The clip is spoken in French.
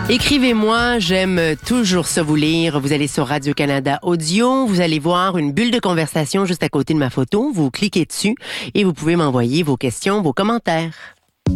Écrivez-moi, j'aime toujours ça vous lire. Vous allez sur Radio-Canada Audio, vous allez voir une bulle de conversation juste à côté de ma photo. Vous cliquez dessus et vous pouvez m'envoyer vos questions, vos commentaires.